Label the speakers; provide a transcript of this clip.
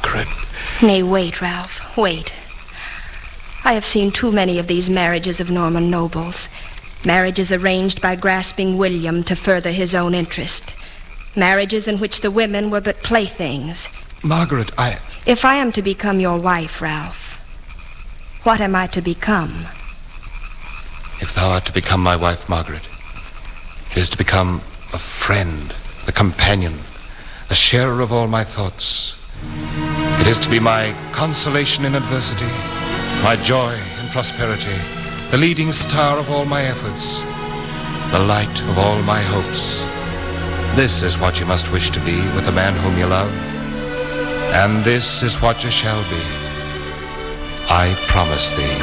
Speaker 1: Margaret.
Speaker 2: Nay, wait, Ralph, wait. I have seen too many of these marriages of Norman nobles. Marriages arranged by grasping William to further his own interest. Marriages in which the women were but playthings.
Speaker 1: Margaret,
Speaker 2: If I am to become your wife, Ralph, what am I to become?
Speaker 1: If thou art to become my wife, Margaret, it is to become a friend, a companion, a sharer of all my thoughts. It is to be my consolation in adversity, my joy in prosperity, the leading star of all my efforts, the light of all my hopes. This is what you must wish to be with the man whom you love, and this is what you shall be. I promise thee.